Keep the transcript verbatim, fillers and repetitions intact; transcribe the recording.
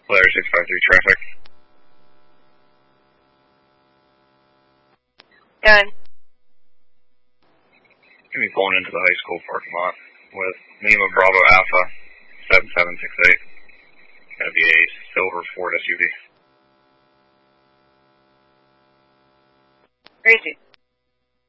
Polaris six five three traffic. Done. Gonna be pulling into the high school parking lot with Lima Bravo Alpha seven seven six eight. Gonna be a silver Ford S U V. Crazy.